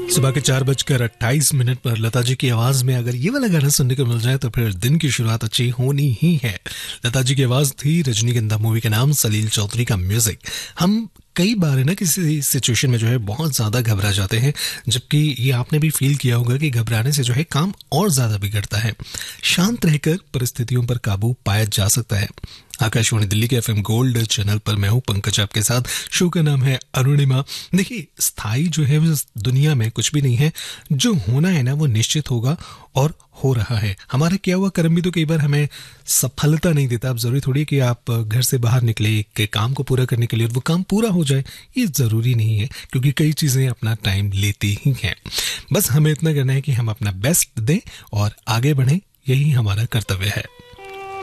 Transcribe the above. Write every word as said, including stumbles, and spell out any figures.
सुबह के चार बजकर अट्ठाईस मिनट पर लता जी की आवाज में अगर ये वाला गाना सुनने को मिल जाए तो फिर दिन की शुरुआत अच्छी होनी ही है। लता जी की आवाज थी, रजनीगंधा मूवी का नाम, सलील चौधरी का म्यूजिक। हम कई बार है ना किसी सिचुएशन में जो है बहुत ज्यादा घबरा जाते हैं, जबकि ये आपने भी फील किया होगा कि घबराने से जो है काम और ज्यादा बिगड़ता है। शांत रहकर परिस्थितियों पर काबू पाया जा सकता है। आकाशवाणी दिल्ली के एफएम गोल्ड चैनल पर मैं हूं पंकज आपके साथ। शो का नाम है अरुणिमा। देखिए, स्थायी जो है इस दुनिया में कुछ भी नहीं है। जो होना है ना वो निश्चित होगा और हो रहा है। हमारा किया हुआ कर्म भी तो कई बार हमें सफलता नहीं देता। अब जरूरी थोड़ी कि आप घर से बाहर निकले के काम को पूरा करने के लिए और वो काम पूरा हो जाए, ये जरूरी नहीं है, क्योंकि कई चीजें अपना टाइम लेती ही हैं। बस हमें इतना करना है कि हम अपना बेस्ट दें और आगे बढ़ें, यही हमारा कर्तव्य है।